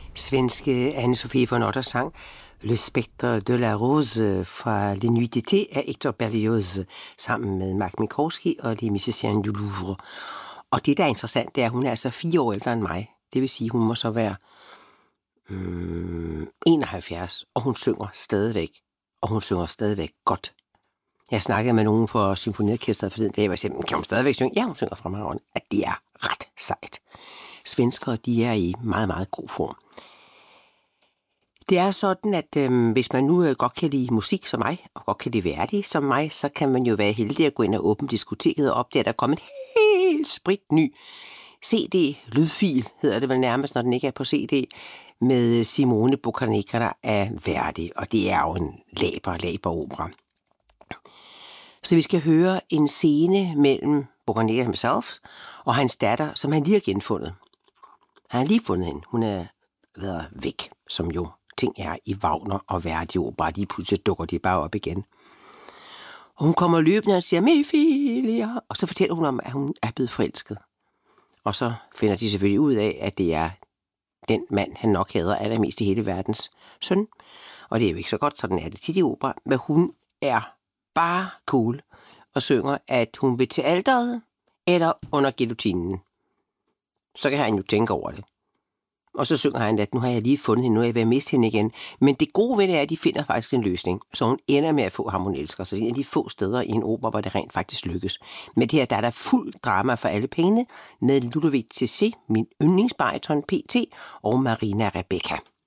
Svenske Anne-Sophie von Otter sang Le Spectre de la Rose fra Les Nuits d'été af Hector Berlioz sammen med Marc Minkowski og Les Musiciens du Louvre. Og det, der er interessant, det er, at hun er altså 4 år ældre end mig. Det vil sige, at hun må så være 71, og hun synger stadigvæk. Og hun synger stadigvæk godt. Jeg snakkede med nogen fra symfoniorkestret forleden dag, og jeg sagde, kan hun stadigvæk synge? Ja, hun synger fremragende. At det er ret sejt. Svenskere, de er i meget, meget god form. Det er sådan, at hvis man nu godt kan lide musik som mig, og godt kan lide Verdi som mig, så kan man jo være heldig at gå ind og åbne diskoteket og opdage, at der er kommet en helt spritny CD-lydfil, hedder det vel nærmest, når den ikke er på CD, med Simone Boccanegra af Verdi, og det er jo en laber opera. Så vi skal høre en scene mellem Boccanegra himself og hans datter, som han lige har genfundet. Han har lige fundet hende. Hun er været væk, som jo ting er i Wagner og Verdi opera. Lige pludselig dukker de bare op igen. Og hun kommer løbende og siger, Mefilia, og så fortæller hun om, at hun er blevet forelsket. Og så finder de selvfølgelig ud af, at det er den mand, han nok hader allermest i hele verdens søn. Og det er jo ikke så godt, sådan er det tit i opera, men hun er bare cool og synger, at hun vil til alteret eller under guillotinen. Så kan han jo tænke over det. Og så synger han, at nu har jeg lige fundet hende, nu er jeg ved at miste hende igen. Men det gode ved det er, at de finder faktisk en løsning. Så hun ender med at få ham, hun elsker. Så det er en af de få steder i en opera, hvor det rent faktisk lykkes. Men det her, der er der fuld drama for alle pengene med Ludovic Tessé, min yndlingsbariton PT, og Marina Rebecca.